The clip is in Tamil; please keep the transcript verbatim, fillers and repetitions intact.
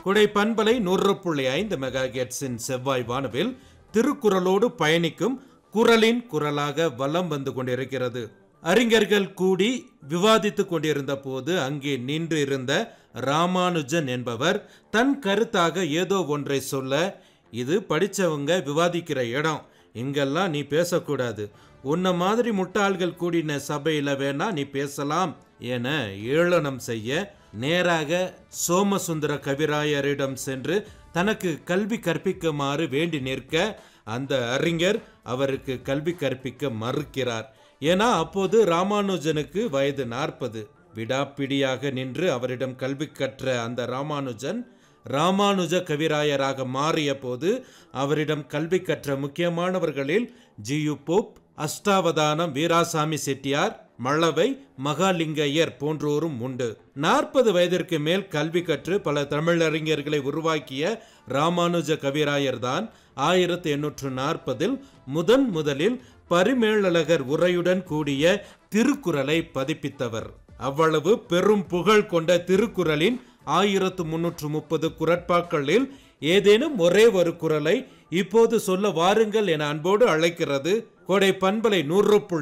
கொடை பண்பலை நூறு புள்ளி ஐந்து மெகா ஹெர்ட்ஸின் செவ்வாய் வானவில் திருக்குறளோடு பயணிக்கும் குறளின் குரலாக வலம் வந்து கொண்டிருக்கிறது. அறிஞர்கள் கூடி விவாதித்துக் கொண்டிருந்த போது அங்கே நின்று இருந்த ராமானுஜன் என்பவர் தன் கருத்தாக ஏதோ ஒன்றை சொல்ல, இது படிச்சவங்க விவாதிக்கிற இடம், இங்கெல்லாம் நீ பேசக்கூடாது, உன்ன மாதிரி முட்டாள்கள் கூடின சபையில வேணா நீ பேசலாம் என ஏளனம் செய்ய, நேராக சோமசுந்தர கவிராயரிடம் சென்று தனக்கு கல்வி கற்பிக்குமாறு வேண்டி நிற்க, அந்த அறிஞர் அவருக்கு கல்வி கற்பிக்க மறுக்கிறார். ஏன்னா அப்போது ராமானுஜனுக்கு வயது நாற்பது. விடாப்பிடியாக நின்று அவரிடம் கல்வி கற்ற அந்த ராமானுஜன் ராமானுஜ கவிராயராக மாறிய போது அவரிடம் கல்வி கற்ற முக்கியமானவர்களில் ஜியு போப், அஷ்டாவதானம் வீராசாமி செட்டியார், மழவை மகாலிங்கையர் போன்றோரும் உண்டு. நாற்பது வயதிற்கு மேல் கல்வி கற்று பல தமிழறிஞர்களை உருவாக்கிய ராமானுஜ கவிராயர் தான் ஆயிரத்தி எண்ணூற்று நாற்பதில் முதன் முதலில் பரிமேலழகர் உரையுடன் கூடிய திருக்குறளை பதிப்பித்தவர். அவ்வளவு பெரும் புகழ் கொண்ட திருக்குறளின் ஆயிரத்து முன்னூற்று முப்பது குறட்பாக்களில் ஏதேனும் ஒரே ஒரு குறளை இப்போது சொல்ல வாருங்கள் என அன்போடு அழைக்கிறது கோடை பண்பலை நூறு